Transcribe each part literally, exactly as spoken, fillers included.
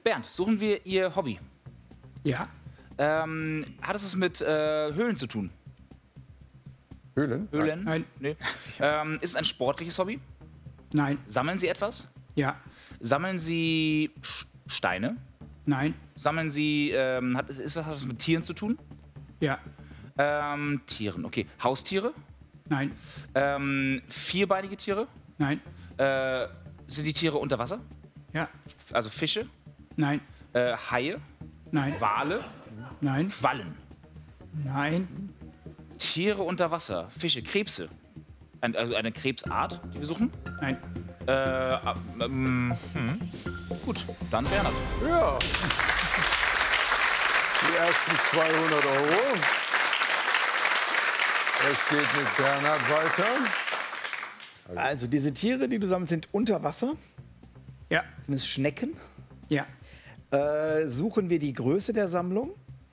Bernd, suchen wir Ihr Hobby? Ja. Ähm, hat es was mit äh, Höhlen zu tun? Höhlen? Höhlen? Nein. Nee. Ähm, ist es ein sportliches Hobby? Nein. Sammeln Sie etwas? Ja. Sammeln Sie Sch- Steine? Nein. Sammeln Sie, ähm, hat, ist, ist was hat was mit Tieren zu tun? Ja. Ähm, Tieren, okay. Haustiere? Nein. Ähm, vierbeinige Tiere? Nein. Äh, sind die Tiere unter Wasser? Ja. Also Fische? Nein. Äh, Haie? Nein. Wale? Nein. Quallen? Nein. Tiere unter Wasser? Fische? Krebse? Ein, also eine Krebsart, die wir suchen? Nein. Äh, ah, ähm, hm. Gut, dann Bernhard. Ja. Die ersten zweihundert Euro. Es geht mit Bernhard weiter. Also diese Tiere, die du sammelst, sind unter Wasser. Ja. Sind es Schnecken? Ja. Äh, suchen wir die Größe der Sammlung?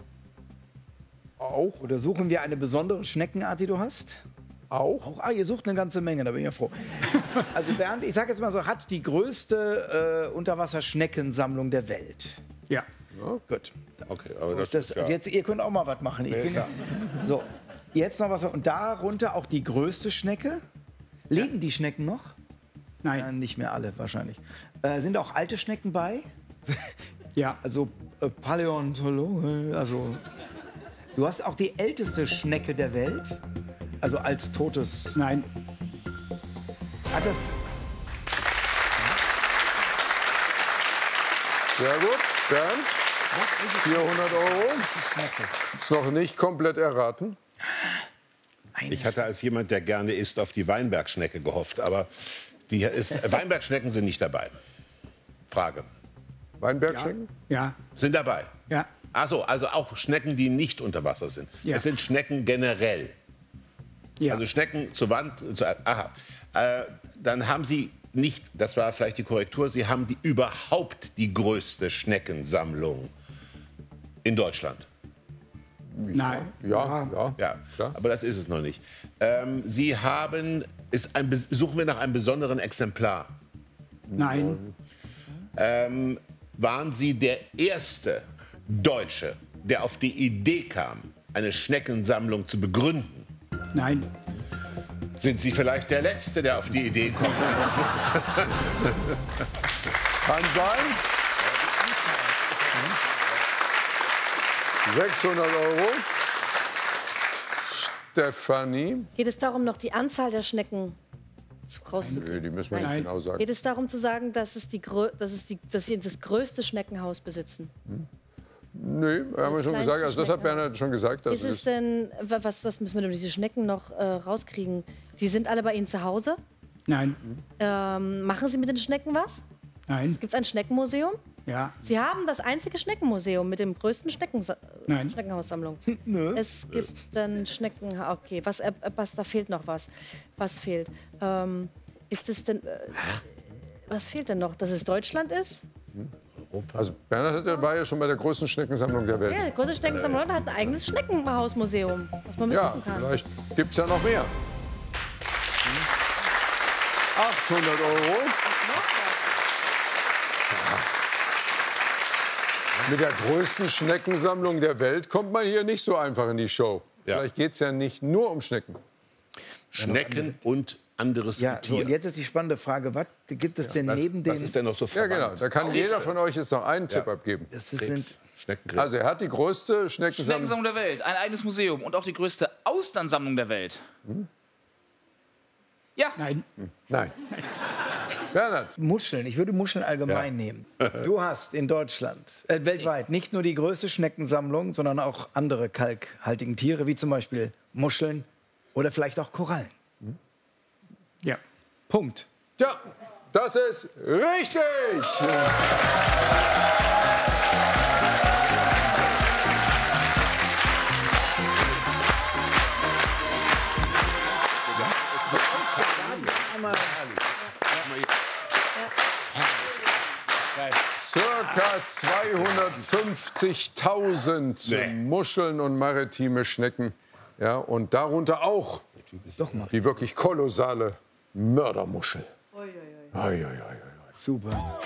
Auch. Oder suchen wir eine besondere Schneckenart, die du hast? Auch. Auch, ah, ihr sucht eine ganze Menge, da bin ich ja froh. Also Bernd, ich sage jetzt mal so, hat die größte äh, Unterwasserschneckensammlung der Welt. Ja. Gut. Okay, aber das, Das, ist ja. also jetzt, ihr könnt auch mal was machen. Ich bin ja, so, jetzt noch was. Und darunter auch die größte Schnecke. Leben die Schnecken noch? Nein. Äh, nicht mehr alle wahrscheinlich. Äh, sind auch alte Schnecken bei? Ja. Also äh, Paläontologe, also du hast auch die älteste Schnecke der Welt, also als totes. Nein. Hat das? Sehr gut. Bernd, vierhundert Euro. Ist noch nicht komplett erraten. Ich hatte als jemand, der gerne isst, auf die Weinbergschnecke gehofft, aber die ist, Weinbergschnecken sind nicht dabei. Frage. Weinbergschnecken? Ja. Sind dabei? Ja. Ach so, also auch Schnecken, die nicht unter Wasser sind. Ja. Es sind Schnecken generell. Ja. Also Schnecken zur Wand. Zu, aha. Äh, dann haben Sie nicht, das war vielleicht die Korrektur, Sie haben die, überhaupt die größte Schneckensammlung in Deutschland. Nein. Ja, ja. Ja, Ja. aber das ist es noch nicht. Ähm, Sie haben, ist ein, bes- suchen wir nach einem besonderen Exemplar. Nein. Ähm, waren Sie der erste Deutsche, der auf die Idee kam, eine Schneckensammlung zu begründen? Nein. Sind Sie vielleicht der Letzte, der auf die Idee kommt? Kann sein. sechshundert Euro. Stefanie. Geht es darum, noch die Anzahl der Schnecken zu- Nee, rauszukriegen? die müssen wir nicht Nein. genau sagen. Geht es darum zu sagen, dass, es die, grö- dass, es die, dass sie das größte Schneckenhaus besitzen? Nee, haben wir schon kleinste gesagt. Also das hat Schneckenhaus. Bernhard schon gesagt. Das Ist es denn, wa- was, was müssen wir denn diese Schnecken noch äh, rauskriegen? Die sind alle bei Ihnen zu Hause? Nein. Ähm, machen Sie mit den Schnecken was? Nein. Gibt es ein Schneckenmuseum? Ja. Sie haben das einzige Schneckenmuseum mit dem größten Schnecken Nein. Schneckenhaussammlung. Nö. Es gibt ein Schnecken... Okay, was, äh, was, da fehlt noch was. Was fehlt? Ähm, ist es denn... Äh, was fehlt denn noch? Dass es Deutschland ist? Also Bernhard hat- war ja schon bei der größten Schneckensammlung der Welt. Ja, die größte Schneckensammlung hat ein eigenes Schneckenhausmuseum, was man Ja, besuchen kann. vielleicht gibt es ja noch mehr. achthundert Euro. Mit der größten Schneckensammlung der Welt kommt man hier nicht so einfach in die Show. Ja. Vielleicht geht es ja nicht nur um Schnecken. Schnecken und anderes Ja, so, Tier. und jetzt ist die spannende Frage, was gibt es denn was, neben was den... ist denn noch so Ja, verwandt? genau. Da kann jeder von euch jetzt noch einen Tipp Ja. abgeben. Das ist, Krebs, sind, Schneckenkrebs. Also er hat die größte Schneckensammlung. Schneckensammlung der Welt, ein eigenes Museum und auch die größte Austernsammlung der Welt. Ja. Nein. Nein. Bernhard. Muscheln. Ich würde Muscheln allgemein nehmen. Du hast in Deutschland, äh, weltweit, nicht nur die größte Schneckensammlung, sondern auch andere kalkhaltigen Tiere, wie zum Beispiel Muscheln oder vielleicht auch Korallen. Ja. Punkt. Ja, das ist richtig. Circa zweihundertfünfzigtausend Nee. Muscheln und maritime Schnecken. Ja, und darunter auch Doch mal. die wirklich kolossale Mördermuschel. Oi, oi, oi. Super.